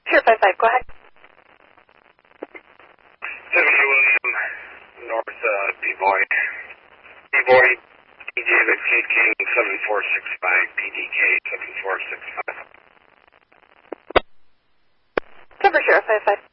Sure, 5-5, go ahead. 70 William, North B-Boy. B-Boy, DJ Victor King, 7465, PDK 7465. Cover, sure, 5-5.